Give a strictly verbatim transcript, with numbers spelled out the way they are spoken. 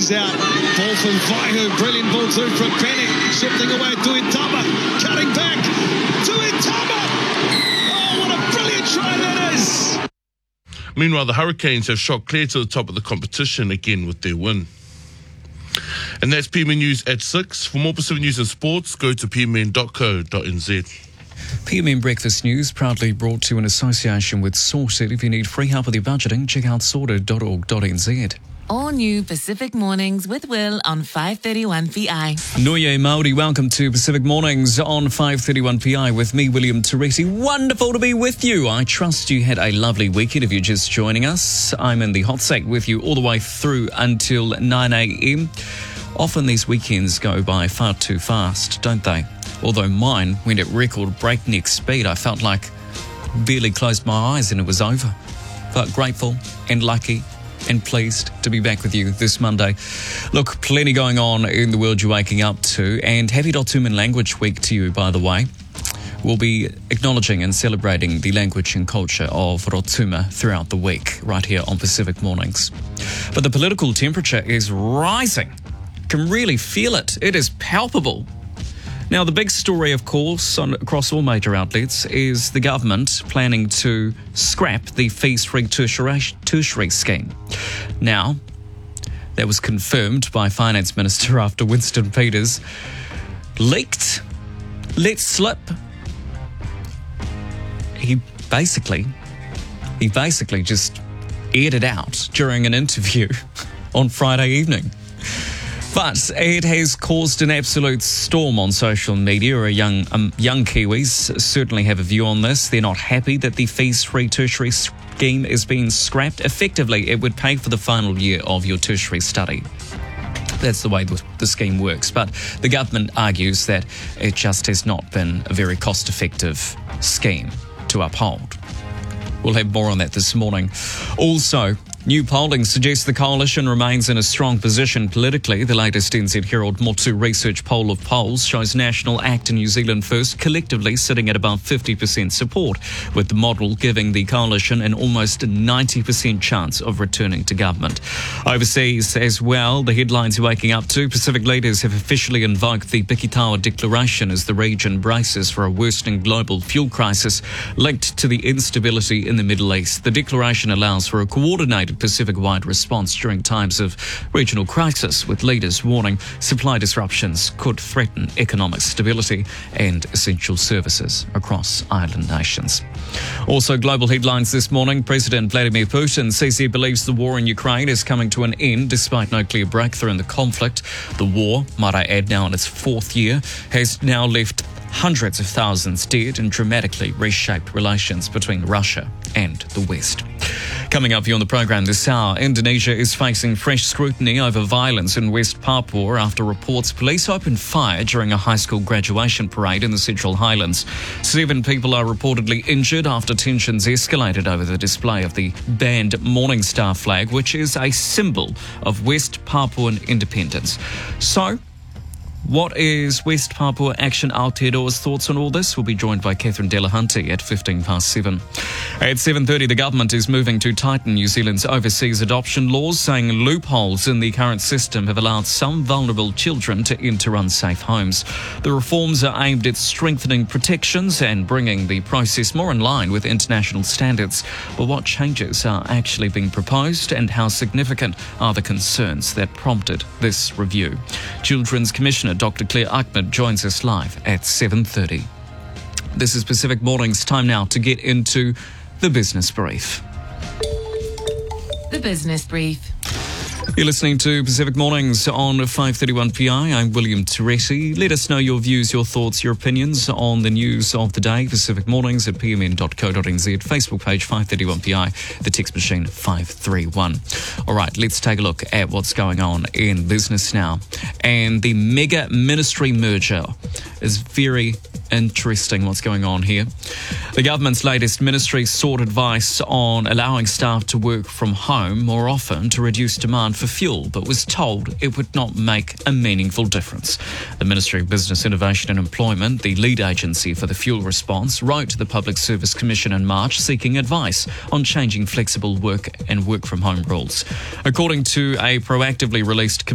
He's out. Ball from Vaihu. Brilliant ball through from Pennick. Shifting away. Tuitama. Cutting back. Tuitama. Oh, what a brilliant try that is. Meanwhile, the Hurricanes have shot clear to the top of the competition again with their win. And that's P M N News at six. For more Pacific News and sports, go to p m n dot co dot n z. P M N Breakfast News proudly brought to you in association with Sorted. If you need free help with your budgeting, check out sorted dot org dot n z. All new Pacific Mornings with Will on five thirty-one P I. Noye Māori, welcome to Pacific Mornings on five thirty-one P I with me, William Teresi. Wonderful to be with you. I trust you had a lovely weekend if you're just joining us. I'm in the hot seat with you all the way through until nine a.m. Often these weekends go by far too fast, don't they? Although mine went at record breakneck speed. I felt like barely closed my eyes and it was over. Felt grateful and lucky and pleased to be back with you this Monday. Look, plenty going on in the world you're waking up to, and happy Rotuman Language Week to you, by the way. We'll be acknowledging and celebrating the language and culture of Rotuma throughout the week, right here on Pacific Mornings. But the political temperature is rising. Can really feel it. It is palpable. Now, the big story, of course, on, across all major outlets is the government planning to scrap the fees-free tertiary, tertiary scheme. Now, that was confirmed by Finance Minister after Winston Peters leaked, let slip. He basically, he basically just aired it out during an interview on Friday evening. But it has caused an absolute storm on social media. Or young um, young Kiwis certainly have a view on this. They're not happy that the fees-free tertiary scheme is being scrapped. Effectively, it would pay for the final year of your tertiary study. That's the way the scheme works. But the government argues that it just has not been a very cost-effective scheme to uphold. We'll have more on that this morning. Also, new polling suggests the coalition remains in a strong position politically. The latest N Z Herald Motu Research poll of polls shows National ACT and New Zealand First collectively sitting at above fifty percent support, with the model giving the coalition an almost ninety percent chance of returning to government. Overseas as well, the headlines you're waking up to: Pacific leaders have officially invoked the Bikitawa Declaration as the region braces for a worsening global fuel crisis linked to the instability in the Middle East. The declaration allows for a coordinated Pacific-wide response during times of regional crisis, with leaders warning supply disruptions could threaten economic stability and essential services across island nations. Also, global headlines this morning: President Vladimir Putin says he believes the war in Ukraine is coming to an end despite no clear breakthrough in the conflict. The war, might I add, now in its fourth year, has now left hundreds of thousands dead and dramatically reshaped relations between Russia and the West. Coming up here on the program this hour, Indonesia is facing fresh scrutiny over violence in West Papua after reports police opened fire during a high school graduation parade in the Central Highlands. Seven people are reportedly injured after tensions escalated over the display of the banned Morning Star flag, which is a symbol of West Papuan independence. So, what is West Papua Action Aotearoa's thoughts on all this? We'll be joined by Catherine Delahunty at fifteen past seven. At seven thirty, the government is moving to tighten New Zealand's overseas adoption laws, saying loopholes in the current system have allowed some vulnerable children to enter unsafe homes. The reforms are aimed at strengthening protections and bringing the process more in line with international standards. But what changes are actually being proposed, and how significant are the concerns that prompted this review? Children's Commissioner Doctor Claire Ahmed joins us live at seven thirty. This is Pacific Mornings. Time now to get into the Business Brief. The Business Brief. You're listening to Pacific Mornings on five thirty-one P I. I'm William Teresi. Let us know your views, your thoughts, your opinions on the news of the day. Pacific Mornings at p m n dot co dot n z, Facebook page five thirty-one P I, the text machine five three one. All right, let's take a look at what's going on in business now. And the mega ministry merger is very interesting what's going on here. The government's latest ministry sought advice on allowing staff to work from home more often to reduce demand for fuel, but was told it would not make a meaningful difference. The Ministry of Business, Innovation and Employment, the lead agency for the fuel response, wrote to the Public Service Commission in March seeking advice on changing flexible work and work from home rules. According to a proactively released